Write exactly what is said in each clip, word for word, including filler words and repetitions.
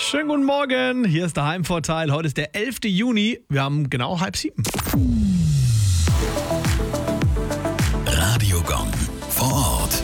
Schönen guten Morgen, hier ist der Heimvorteil. Heute ist der elfte Juni, wir haben genau halb sieben. Radiogong vor Ort.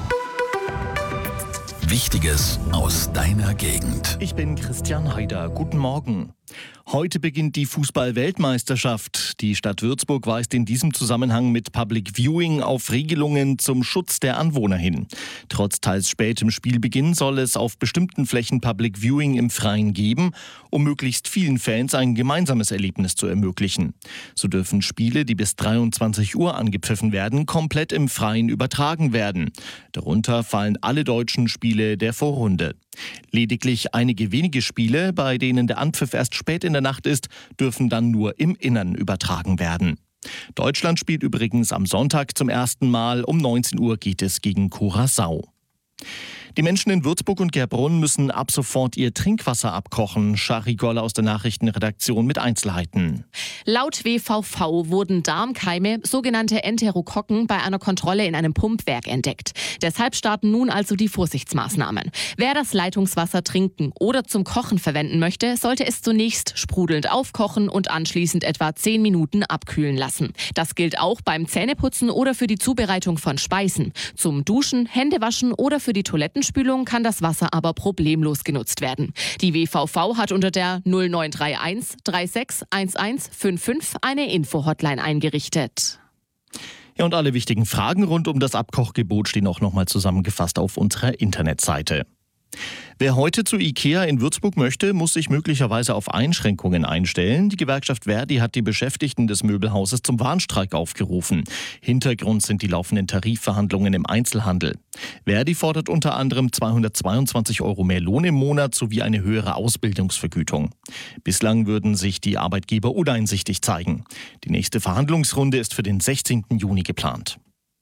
Wichtiges aus deiner Gegend. Ich bin Christian Haider. Guten Morgen. Heute beginnt die Fußball-Weltmeisterschaft. Die Stadt Würzburg weist in diesem Zusammenhang mit Public Viewing auf Regelungen zum Schutz der Anwohner hin. Trotz teils spätem Spielbeginn soll es auf bestimmten Flächen Public Viewing im Freien geben, um möglichst vielen Fans ein gemeinsames Erlebnis zu ermöglichen. So dürfen Spiele, die bis dreiundzwanzig Uhr angepfiffen werden, komplett im Freien übertragen werden. Darunter fallen alle deutschen Spiele der Vorrunde. Lediglich einige wenige Spiele, bei denen der Anpfiff erst spät in der Nacht ist, dürfen dann nur im Innern übertragen werden. Deutschland spielt übrigens am Sonntag zum ersten Mal. Um neunzehn Uhr geht es gegen Curaçao. Die Menschen in Würzburg und Gerbrunn müssen ab sofort ihr Trinkwasser abkochen. Shari Goller aus der Nachrichtenredaktion mit Einzelheiten. Laut W V V wurden Darmkeime, sogenannte Enterokokken, bei einer Kontrolle in einem Pumpwerk entdeckt. Deshalb starten nun also die Vorsichtsmaßnahmen. Wer das Leitungswasser trinken oder zum Kochen verwenden möchte, sollte es zunächst sprudelnd aufkochen und anschließend etwa zehn Minuten abkühlen lassen. Das gilt auch beim Zähneputzen oder für die Zubereitung von Speisen. Zum Duschen, Händewaschen oder für die Toilettenspülung kann das Wasser aber problemlos genutzt werden. Die W V V hat unter der null neun drei eins drei sechs eins eins fünf fünf eine Info-Hotline eingerichtet. Ja, und alle wichtigen Fragen rund um das Abkochgebot stehen auch nochmal zusammengefasst auf unserer Internetseite. Wer heute zu IKEA in Würzburg möchte, muss sich möglicherweise auf Einschränkungen einstellen. Die Gewerkschaft Verdi hat die Beschäftigten des Möbelhauses zum Warnstreik aufgerufen. Hintergrund sind die laufenden Tarifverhandlungen im Einzelhandel. Verdi fordert unter anderem zweihundertzweiundzwanzig Euro mehr Lohn im Monat sowie eine höhere Ausbildungsvergütung. Bislang würden sich die Arbeitgeber uneinsichtig zeigen. Die nächste Verhandlungsrunde ist für den sechzehnten Juni geplant.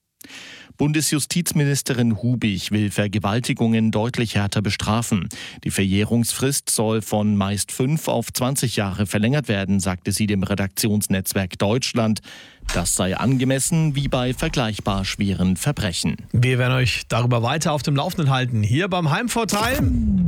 Bundesjustizministerin Hubig will Vergewaltigungen deutlich härter bestrafen. Die Verjährungsfrist soll von meist fünf auf zwanzig Jahre verlängert werden, sagte sie dem Redaktionsnetzwerk Deutschland. Das sei angemessen wie bei vergleichbar schweren Verbrechen. Wir werden euch darüber weiter auf dem Laufenden halten. Hier beim Heimvorteil.